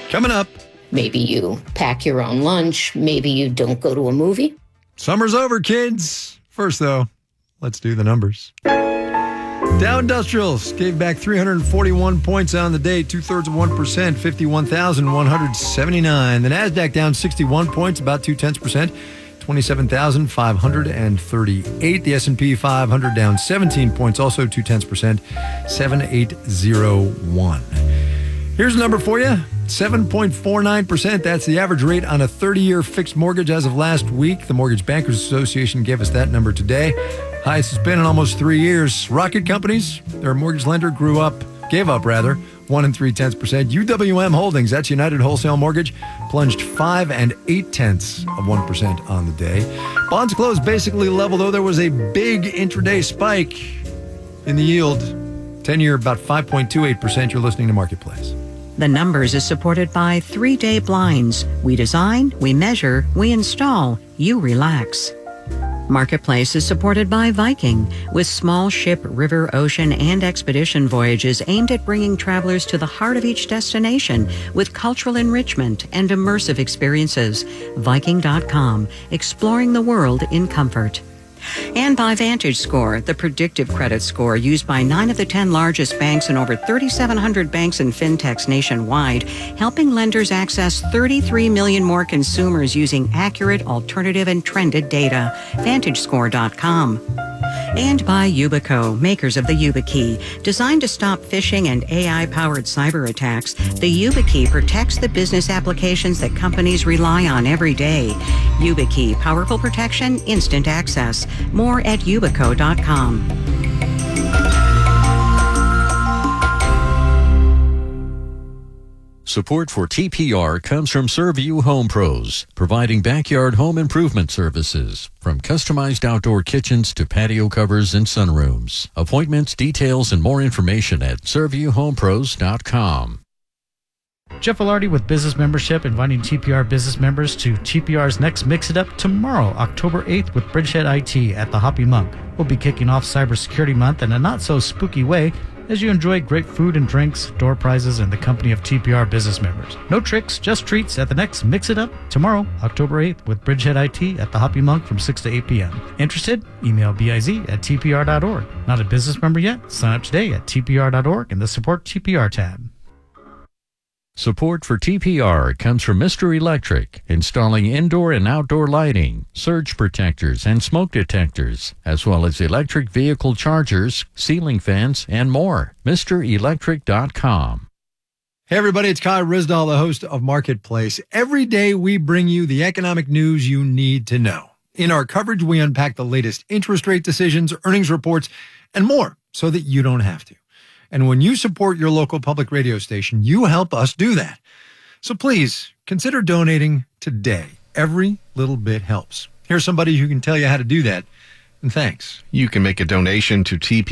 Coming up. Maybe you pack your own lunch. Maybe you don't go to a movie. Summer's over, kids. First, though, let's do the numbers. Dow Industrials gave back 341 points on the day, 2/3 of 1%, 51,179. The NASDAQ down 61 points, about 0.2%, 27,538. The S&P 500 down 17 points, also 0.2%, 7,801. Here's a number for you, 7.49%. That's the average rate on a 30-year fixed mortgage as of last week. The Mortgage Bankers Association gave us that number today. Highest it's been in almost 3 years. Rocket Companies, their mortgage lender, gave up 1 3/10%. UWM Holdings, that's United Wholesale Mortgage, plunged 5 8/10% on the day. Bonds closed basically level, though there was a big intraday spike in the yield. 10-year about 5.28%. You're listening to Marketplace. The Numbers is supported by 3-Day Blinds. We design, we measure, we install, you relax. Marketplace is supported by Viking, with small ship, river, ocean, and expedition voyages aimed at bringing travelers to the heart of each destination with cultural enrichment and immersive experiences. Viking.com, exploring the world in comfort. And by VantageScore, the predictive credit score used by 9 of the 10 largest banks and over 3,700 banks and fintechs nationwide, helping lenders access 33 million more consumers using accurate, alternative, and trended data. VantageScore.com. And by Yubico, makers of the YubiKey. Designed to stop phishing and AI-powered cyber attacks, the YubiKey protects the business applications that companies rely on every day. YubiKey, powerful protection, instant access. More at Yubico.com. Support for TPR comes from Servview Home Pros, providing backyard home improvement services, from customized outdoor kitchens to patio covers and sunrooms. Appointments, details, and more information at ServviewHomePros.com. Jeff Velarde with Business Membership, inviting TPR business members to TPR's next Mix It Up tomorrow, October 8th, with Bridgehead IT at the Hoppy Monk. We'll be kicking off Cybersecurity Month in a not-so-spooky way as you enjoy great food and drinks, door prizes, and the company of TPR business members. No tricks, just treats at the next Mix It Up tomorrow, October 8th, with Bridgehead IT at the Hoppy Monk from 6 to 8 p.m. Interested? Email biz@tpr.org. Not a business member yet? Sign up today at tpr.org in the Support TPR tab. Support for TPR comes from Mr. Electric, installing indoor and outdoor lighting, surge protectors, and smoke detectors, as well as electric vehicle chargers, ceiling fans, and more. MrElectric.com. Hey, everybody, it's Kai Rizdal, the host of Marketplace. Every day we bring you the economic news you need to know. In our coverage, we unpack the latest interest rate decisions, earnings reports, and more so that you don't have to. And when you support your local public radio station, you help us do that. So please consider donating today. Every little bit helps. Here's somebody who can tell you how to do that. And thanks. You can make a donation to TP